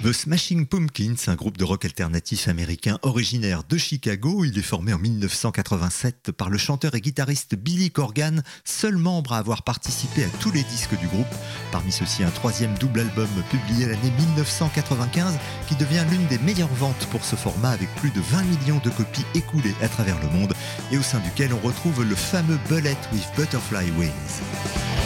The Smashing Pumpkins, un groupe de rock alternatif américain originaire de Chicago. Il est formé en 1987 par le chanteur et guitariste Billy Corgan, seul membre à avoir participé à tous les disques du groupe. Parmi ceux-ci, un troisième double album publié l'année 1995 qui devient l'une des meilleures ventes pour ce format avec plus de 20 millions de copies écoulées à travers le monde et au sein duquel on retrouve le fameux Bullet with Butterfly Wings.